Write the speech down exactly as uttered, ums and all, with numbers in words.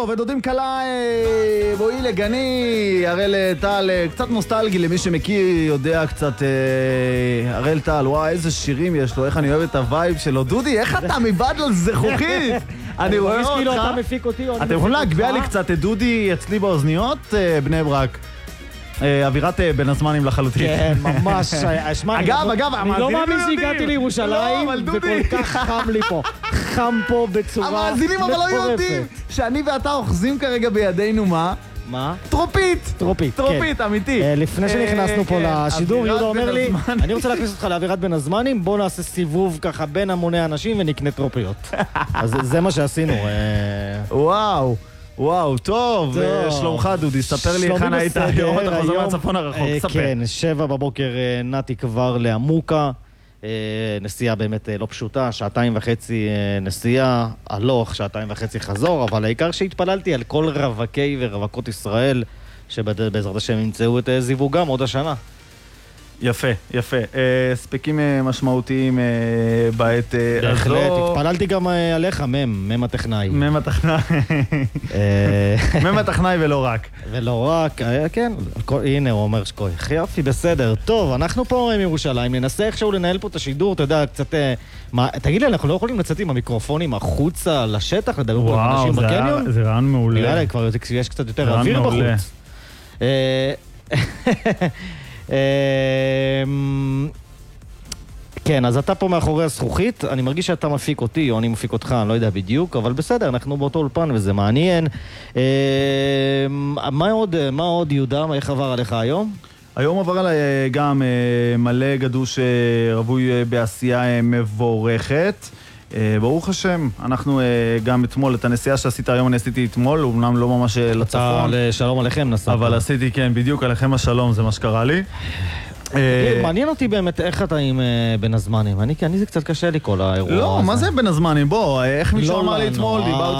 טוב, ודודים קלה, בואי לגני, הראל טל, קצת נוסטלגי למי שמכיר, יודע קצת, הראל טל, וואי, איזה שירים יש לו, איך אני אוהב את הווייב שלו. דודי, איך אתה מבדל זכוכית? אני רואה אותך. כאילו אתה מפיק אותי, אתם יכולים להגביע לי קצת את דודי אצלי באוזניות, בני ברק. אווירת בין הזמנים לחלוטין. כן, ממש. אגב, אגב, אני לא מאמין שהגעתי לירושלים, וכל כך חם לי פה. חם פה בצורה מטורפת. המאזינים אבל לא יודעים שאני ואתה אוחזים כרגע בידינו מה? מה? טרופית! טרופית, כן. טרופית, אמיתי. לפני שנכנסנו פה לשידור, יהודה אומר לי, אני רוצה להכניס אותך לאווירת בין הזמנים, בוא נעשה סיבוב ככה בין המוני אנשים ונקנה טרופיות. אז זה מה שעשינו. וואו. וואו, טוב, שלומך דודי, ספר לי איך היית היום, אתה חוזר מהצפון הרחוק, ספר. כן, שבע בבוקר נעתי כבר לעמוקה, נסיעה באמת לא פשוטה, שעתיים וחצי נסיעה, הלוך, שעתיים וחצי חזור, אבל העיקר שהתפללתי על כל רווקי ורווקות ישראל, שבעזרת השם ימצאו את זיווגם עוד השנה. יפה, יפה. ספקים משמעותיים בעת הזו. בהחלט, התפללתי גם עליך, מם, מם הטכנאי. מם הטכנאי. מם הטכנאי ולא רק. ולא רק, כן, הנה הוא אומר שכוי. יופי, בסדר. טוב, אנחנו פה מירושלים, ננסה איכשהו לנהל פה את השידור, אתה יודע, קצת... תגיד לי, אנחנו לא יכולים לצאת עם המיקרופונים החוצה לשטח, לדבר פה עם אנשים בקניון? וואו, זה רעיון מעולה. נראה לי, כבר יש קצת יותר אוויר בחוץ. כן, אז אתה פה מאחורי הזכוכית, אני מרגיש שאתה מפיק אותי, או אני מפיק אותך, אני לא יודע בדיוק, אבל בסדר, אנחנו באותו אולפן וזה מעניין. מה עוד, מה עוד יהודה, איך עבר עליך היום? היום עבר עליי גם מלא גדוש רבוי בעשייה מבורכת. ברוך השם, אנחנו גם אתמול, את הנסיעה שעשית היום אני עשיתי אתמול, אומנם לא ממש לצפון. שלום עליכם נסעת. אבל עשיתי, כן, בדיוק עליכם השלום, זה מה שקרה לי. מעניין אותי באמת איך אתה עם בין הזמנים, אני זה קצת קשה לי כל האירוע הזה. לא, מה זה בין הזמנים? בוא, איך מישהו אמר לי אתמול, דיברתי